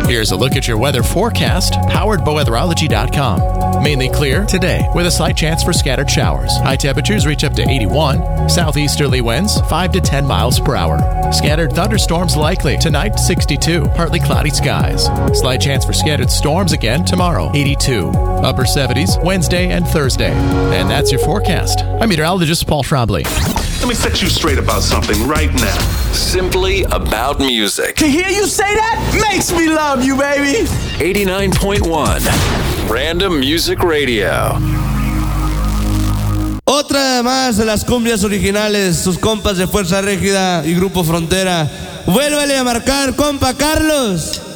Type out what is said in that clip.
Here's a look at your weather forecast, powered by weatherology.com. Mainly clear today, with a slight chance for scattered showers. High temperatures reach up to 81. Southeasterly winds 5 to 10 miles per hour. Scattered thunderstorms likely tonight, 62. Partly cloudy skies. Slight chance for scattered storms again tomorrow, 82. Upper 70s Wednesday and Thursday. And that's your forecast. I'm meteorologist Paul Trombley. Let me set you straight about something right now. Simply about music. To hear you say that makes me love you, baby. 89.1 Random Music Radio. Otra más de las cumbias originales, sus compas de Fuerza Régida y Grupo Frontera. Vuélvale a marcar, compa Carlos.